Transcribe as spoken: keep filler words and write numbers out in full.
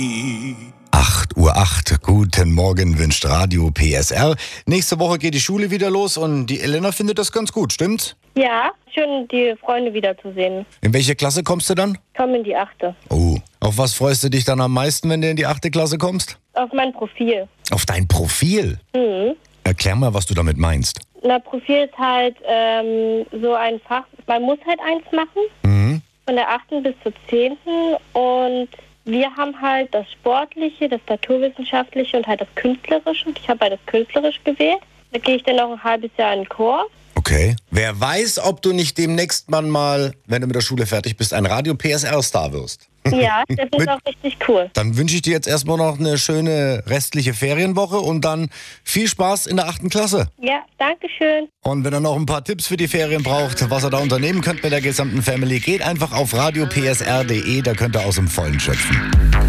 acht Uhr acht, guten Morgen wünscht Radio P S R. Nächste Woche geht die Schule wieder los und die Elena findet das ganz gut, stimmt's? Ja, schön, die Freunde wiederzusehen. In welche Klasse kommst du dann? Komm in die achte. Oh, auf was freust du dich dann am meisten, wenn du in die achte Klasse kommst? Auf mein Profil. Auf dein Profil? Mhm. Erklär mal, was du damit meinst. Na, Profil ist halt ähm, so ein Fach, man muss halt eins machen, Mhm. von der achten bis zur zehnten und wir haben halt das Sportliche, das Naturwissenschaftliche und halt das Künstlerische. Und ich habe halt das Künstlerische gewählt. Da gehe ich dann noch ein halbes Jahr in den Chor. Okay. Wer weiß, ob du nicht demnächst mal, mal, wenn du mit der Schule fertig bist, ein Radio P S R-Star wirst. Ja, das ist Mit- auch richtig cool. Dann wünsche ich dir jetzt erstmal noch eine schöne restliche Ferienwoche und dann viel Spaß in der achten Klasse. Ja, danke schön. Und wenn ihr noch ein paar Tipps für die Ferien braucht, was ihr da unternehmen könnt mit der gesamten Family, geht einfach auf radio p s r punkt d e, da könnt ihr aus dem Vollen schöpfen.